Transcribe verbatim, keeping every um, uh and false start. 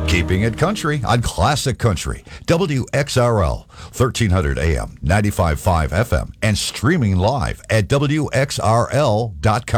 Keeping it country on Classic Country, W X R L, thirteen hundred A M, ninety-five point five F M, and streaming live at W X R L dot com.